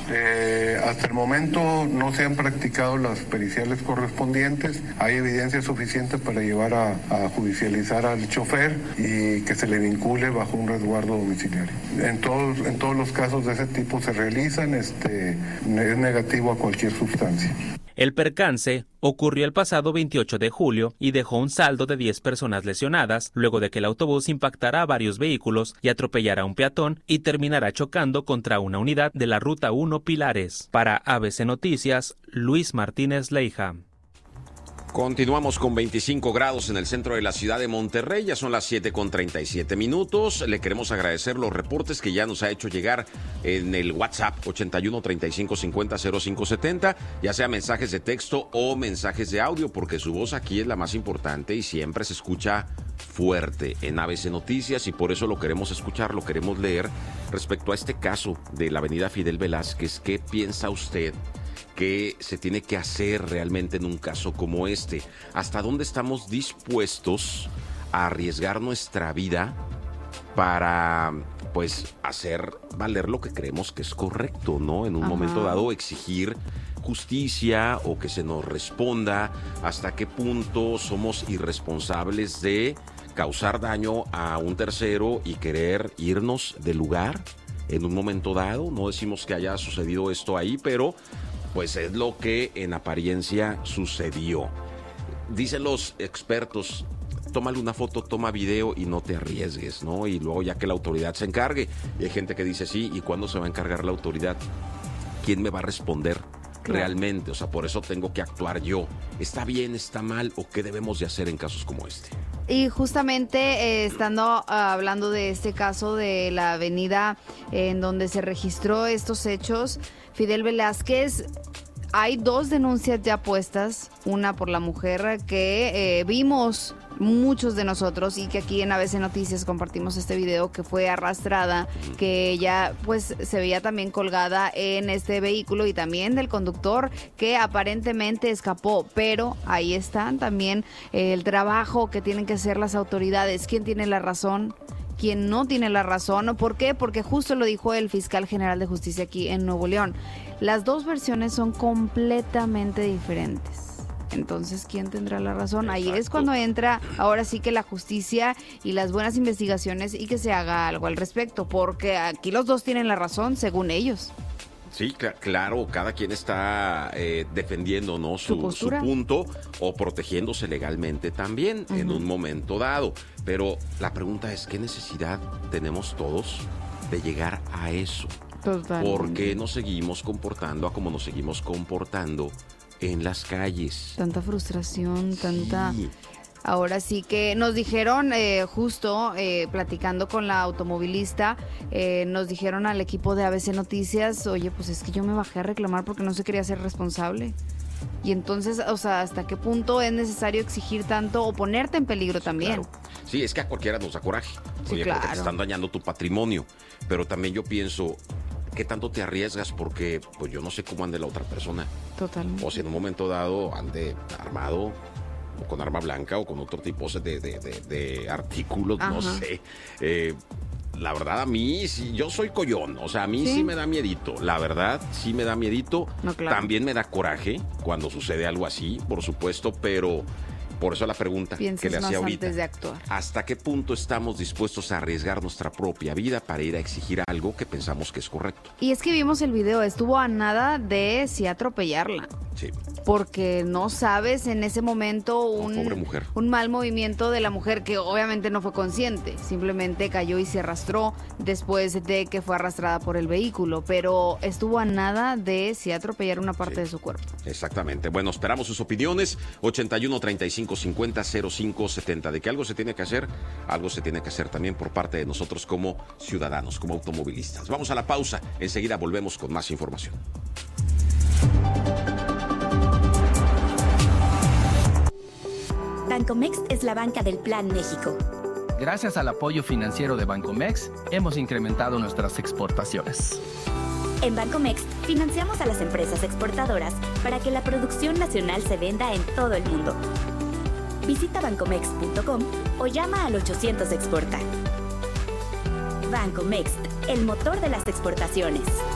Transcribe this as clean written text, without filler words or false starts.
Hasta el momento no se han practicado las periciales correspondientes. Hay evidencia suficiente para llevar a judicializar al chofer y que se le vincule bajo un resguardo domiciliario. En todos los casos de ese tipo se realizan, es negativo a cualquier sustancia. El percance ocurrió el pasado 28 de julio y dejó un saldo de 10 personas lesionadas luego de que el autobús impactara a varios vehículos y atropellara a un peatón y terminara chocando contra una unidad de la Ruta 1 Pilares. Para ABC Noticias, Luis Martínez Leija. Continuamos con 25 grados en el centro de la ciudad de Monterrey, ya son las 7:37. Le queremos agradecer los reportes que ya nos ha hecho llegar en el WhatsApp 81 35 50 0570, ya sea mensajes de texto o mensajes de audio, porque su voz aquí es la más importante y siempre se escucha fuerte en ABC Noticias y por eso lo queremos escuchar, lo queremos leer respecto a este caso de la avenida Fidel Velázquez. ¿Qué piensa usted que se tiene que hacer realmente en un caso como este? ¿Hasta dónde estamos dispuestos a arriesgar nuestra vida para, pues, hacer valer lo que creemos que es correcto, ¿no? En un momento dado, exigir justicia o que se nos responda. ¿Hasta qué punto somos irresponsables de causar daño a un tercero y querer irnos del lugar en un momento dado? No decimos que haya sucedido esto ahí, pero pues es lo que en apariencia sucedió. Dicen los expertos, tómale una foto, toma video y no te arriesgues, ¿no? Y luego ya que la autoridad se encargue. Y hay gente que dice, sí, ¿y cuándo se va a encargar la autoridad? ¿Quién me va a responder realmente? O sea, por eso tengo que actuar yo. ¿Está bien, está mal o qué debemos de hacer en casos como este? Y justamente estando hablando de este caso de la avenida en donde se registró estos hechos, Fidel Velázquez, hay 2 denuncias ya puestas, una por la mujer que vimos muchos de nosotros y que aquí en ABC Noticias compartimos este video, que fue arrastrada, que ella pues se veía también colgada en este vehículo, y también del conductor que aparentemente escapó, pero ahí están también el trabajo que tienen que hacer las autoridades. ¿Quién tiene la razón? ¿Quién no tiene la razón? ¿Por qué? Porque justo lo dijo el fiscal general de justicia aquí en Nuevo León. Las 2 versiones son completamente diferentes. Entonces, ¿quién tendrá la razón? Exacto. Ahí es cuando entra ahora sí que la justicia y las buenas investigaciones y que se haga algo al respecto, porque aquí los 2 tienen la razón, según ellos. Sí, claro, cada quien está defendiendo, ¿no? su punto o protegiéndose legalmente también en un momento dado. Pero la pregunta es, ¿qué necesidad tenemos todos de llegar a eso? Totalmente. ¿Por qué nos seguimos comportando como nos seguimos comportando en las calles? Tanta frustración, tanta... Ahora sí que nos dijeron, justo platicando con la automovilista, nos dijeron al equipo de ABC Noticias, oye, pues es que yo me bajé a reclamar porque no se quería ser responsable. Y entonces, o sea, ¿hasta qué punto es necesario exigir tanto o ponerte en peligro también? Claro. Sí, es que a cualquiera nos da coraje, sí, claro, porque te están dañando tu patrimonio. Pero también yo pienso, ¿qué tanto te arriesgas? Porque pues yo no sé cómo ande la otra persona. Totalmente. O si en un momento dado ande armado, o con arma blanca o con otro tipo de artículos, no sé. La verdad, a mí, yo soy collón, o sea, a mí sí me da miedito, la verdad, sí me da miedito. No, claro. También me da coraje cuando sucede algo así, por supuesto, pero por eso la pregunta que le hacía ahorita. Antes de actuar. ¿Hasta qué punto estamos dispuestos a arriesgar nuestra propia vida para ir a exigir algo que pensamos que es correcto? Y es que vimos el video, estuvo a nada de sí atropellarla. Sí. Porque no sabes en ese momento pobre mujer. Un mal movimiento de la mujer que obviamente no fue consciente, simplemente cayó y se arrastró después de que fue arrastrada por el vehículo, pero estuvo a nada de sí atropellar una parte de su cuerpo. Exactamente. Bueno, esperamos sus opiniones. 81 35 50 05 70. De que algo se tiene que hacer, algo se tiene que hacer también por parte de nosotros como ciudadanos, como automovilistas. Vamos a la pausa. Enseguida volvemos con más información. Bancomext es la banca del Plan México. Gracias al apoyo financiero de Bancomext, hemos incrementado nuestras exportaciones. En Bancomext financiamos a las empresas exportadoras para que la producción nacional se venda en todo el mundo. Visita bancomext.com o llama al 800 Exporta. Bancomext, el motor de las exportaciones.